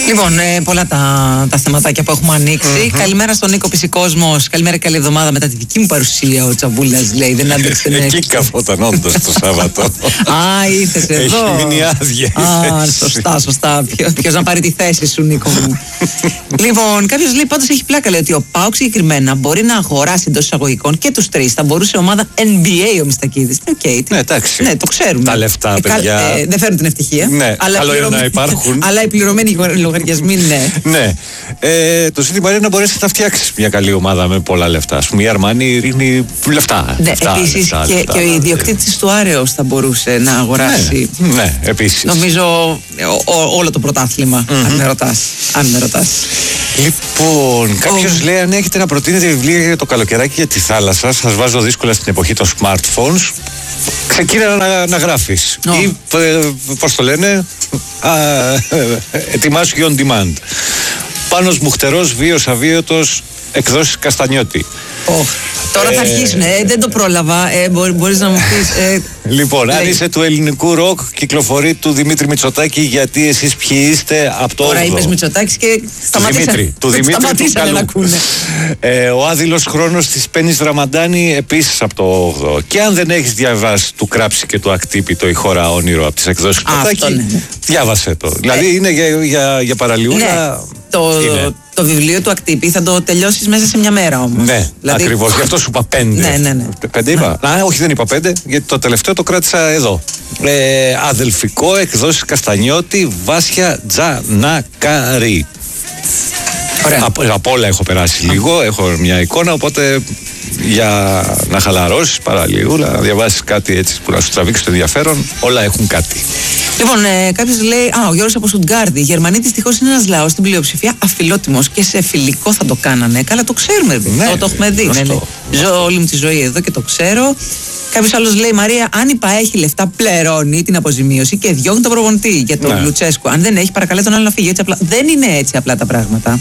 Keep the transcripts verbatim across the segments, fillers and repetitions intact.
Λοιπόν, ε, πολλά τα, τα θεματάκια που έχουμε ανοίξει. Mm-hmm. Καλημέρα στον Νίκο Πισικόσμος. Καλημέρα, καλή εβδομάδα μετά τη δική μου παρουσία. Ο Τσαμπούλας λέει: δεν άντεξε να Εκεί καφόταν όντως το Σάββατο. Α, ήρθες εδώ. Έχει μείνει άδεια. Α, σωστά, σωστά. Ποιος να πάρει τη θέση σου, Νίκο μου. Λοιπόν, κάποιος λέει πάντως έχει πλάκα. Λέει ότι ο ΠΑΟΚ συγκεκριμένα μπορεί να αγοράσει εντός εισαγωγικών και τους τρεις. Θα μπορούσε ομάδα N B A ο Μιστακίδης. Okay, ναι, εντάξει. Ναι, το ξέρουμε. Τα λεφτά, ε, παιδιά. Ε, δεν φέρνουν την ευτυχία. Ναι, αλλά καλό είναι να υπάρχουν. Αλλά οι πληρωμένοι λογαριασμοί, ναι. Ναι. Ε, το ζήτημα είναι να μπορέσει να φτιάξει μια καλή ομάδα με πολλά λεφτά. Ας πούμε, η Αρμάνι ρίχνει λεφτά. Ναι, λεφτά επίσης λεφτά, και, λεφτά, και ο ιδιοκτήτης του Άρεος θα μπορούσε να αγοράσει. Ναι, ναι, επίσης. Νομίζω ο, ο, όλο το πρωτάθλημα, mm-hmm. αν με ρωτάς. Αν με ρωτάς. Λοιπόν, κάποιος oh. λέει αν έχετε να προτείνετε βιβλία για το καλοκαιράκι για τη θάλασσα, σας βάζω δύσκολα στην εποχή των smartphones. Ξεκίνα να, να γράφεις. Oh. Ή, ε, πώς το λένε, α, ετοιμάσου on demand. Πάνος Μουχτερός, βίος αβίωτος, εκδόσεις Καστανιώτη. Oh. Τώρα ε, θα αρχίσουν, ε, δεν το πρόλαβα, ε, μπορεί, μπορείς να μου πεις. Ε, λοιπόν, λέει. Αν είσαι του ελληνικού ροκ, κυκλοφορεί του Δημήτρη Μητσοτάκη, γιατί εσείς ποιοι είστε από το Τώρα όγδοο. είπες Μητσοτάκης και σταματήσανε. Δημήτρη, του Δημήτρη σταματήσανε να ακούνε. Ε, ο άδειλος χρόνος της Πέννης Ραμαντάνη, επίσης από το όγδοο. Και αν δεν έχεις διαβάσει του Κράψη και του Ακτύπη η χώρα όνειρο από τις εκδόσεις Καστάκη, ναι. διάβασε το. Ε. Δηλαδή είναι για, για, για παραλιούνα. Ναι. Το, το βιβλίο του Ακτύπη θα το τελειώσεις μέσα σε μια μέρα όμως. Ναι, δηλαδή... ακριβώς. Γι' αυτό σου είπα πέντε. Ναι, ναι, ναι. Πέντε είπα. Ναι. Α, όχι, δεν είπα πέντε, γιατί το τελευταίο το κράτησα εδώ. Ε, αδελφικό, εκδόσεις Καστανιώτη, Βάσια Τζανακαρή. Ωραία. Από, από όλα έχω περάσει λίγο, έχω μια εικόνα, οπότε για να χαλαρώσεις παραλίγου, να διαβάσεις κάτι έτσι που να σου τραβήξει το ενδιαφέρον, όλα έχουν κάτι. Λοιπόν, ε, κάποιος λέει, α, ο Γιώργος από Στουτγκάρδη, οι Γερμανοί δυστυχώς είναι ένας λαός στην πλειοψηφία αφιλότιμος και σε φιλικό θα το κάνανε. Καλά, το ξέρουμε, ναι, το, το έχουμε δει. Ναι, ναι. Ζω όλη μου τη ζωή εδώ και το ξέρω. Κάποιος άλλος λέει, Μαρία, αν η ΠΑΕ έχει λεφτά, πληρώνει την αποζημίωση και διώχνει τον προπονητή για τον ναι. Λουτσέσκο. Αν δεν έχει, παρακαλεί τον άλλο να φύγει. Έτσι απλά. Δεν είναι έτσι απλά τα πράγματα.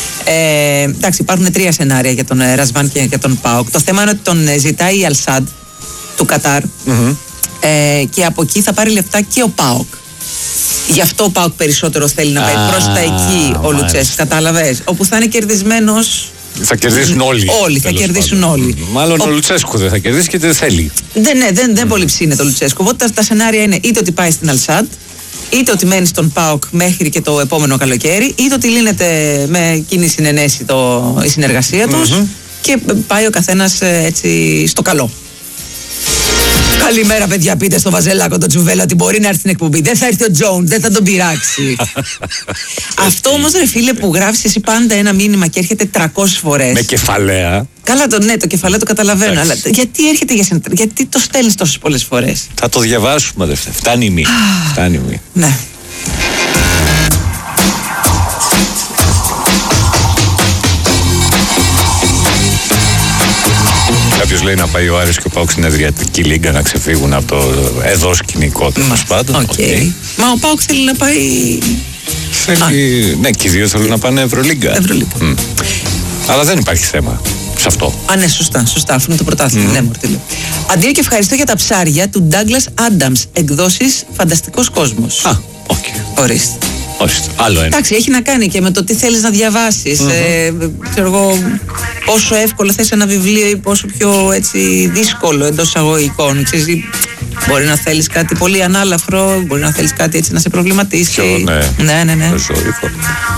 Ε, εντάξει, υπάρχουν τρία σενάρια για τον ε, Ρασβάν και για τον ΠΑΟΚ. Το θέμα είναι ότι τον ε, ζητάει η Αλσάντ του Κατάρ. Mm-hmm. Ε, και από εκεί θα πάρει λεφτά και ο ΠΑΟΚ. Γι' αυτό ο ΠΑΟΚ περισσότερο θέλει να πάει προς τα εκεί ο Λουτσέσκο. Κατάλαβες. Όπου θα είναι κερδισμένος. Θα κερδίσουν όλοι. Όλοι, θα κερδίσουν πάντων. όλοι. Μάλλον ο, ο Λουτσέσκο δεν θα κερδίσει και δεν θέλει. Δεν, ναι, δεν, δεν mm. πολύ ψήνεται ο Λουτσέσκο. Οπότε τα, τα σενάρια είναι είτε ότι πάει στην Αλσάντ, είτε ότι μένει στον ΠΑΟΚ μέχρι και το επόμενο καλοκαίρι, είτε ότι λύνεται με κοινή συνενέση το, η συνεργασία τους mm-hmm. και πάει ο καθένας έτσι στο καλό. Καλημέρα, παιδιά. Πείτε στο Βαζελάκο το Τζουβέλα ότι μπορεί να έρθει στην εκπομπή. Δεν θα έρθει ο Τζόουν, δεν θα τον πειράξει. Αυτό όμως, ρε φίλε, που γράφεις εσύ πάντα ένα μήνυμα και έρχεται τριακόσιες φορές. Με κεφαλαία. Καλά, το, ναι, το κεφαλαίο το καταλαβαίνω. Αλλά γιατί έρχεται για σένα, γιατί το στέλνεις τόσες πολλές φορές. Θα το διαβάσουμε, δε. Φτάνει η μη. Φτάνει η μη. Ναι. Κάποιος λέει να πάει ο Άρης και ο ΠΑΟΚ στην Αδριατική Λίγκα να ξεφύγουν από το εδώ σκηνικό τέλος πάντων. Okay. Okay. Μα ο ΠΑΟΚ θέλει να πάει. Θέλει... Ναι, και οι δύο θέλουν να πάνε Ευρωλίγκα. Ευρωλίγκα. Mm. Αλλά δεν υπάρχει θέμα σε αυτό. Α, ναι, σωστά, σωστά. Αυτό είναι το πρωτάθλημα. Mm. Ναι, Μορτήλο. Αντίο και ευχαριστώ για τα ψάρια του Douglas Adams. Εκδόσεις Φανταστικός Κόσμος. Α, οκ. Okay. Ορίστε. Ορίστε. Άλλο ένα. Εντάξει, έχει να κάνει και με το τι θέλεις να διαβάσεις. Mm-hmm. Ε, ξέρω εγώ, πόσο εύκολο θες ένα βιβλίο ή πόσο πιο έτσι, δύσκολο εντός εισαγωγικών. Ξέρεις, μπορεί να θέλεις κάτι πολύ ανάλαφρο, μπορεί να θέλεις κάτι έτσι να σε προβληματίσει. Πιο, ναι. Ναι, ναι, ναι.